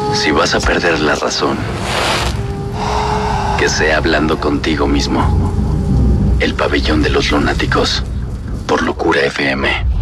Si vas a perder la razón, que sea hablando contigo mismo. El Pabellón de los Lunáticos, por Locura FM.